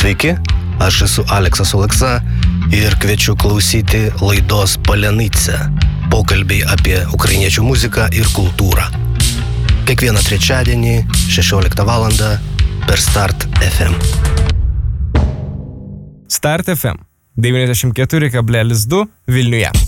Sveiki, aš esu Aleksas Oleksa ir kviečiu klausyti laidos Palenice. Pokalbiai apie ukrainiečių muziką ir kultūrą. Kiekvieną trečiadienį 16 val. Per Start FM. Start FM 94,2 Vilniuje.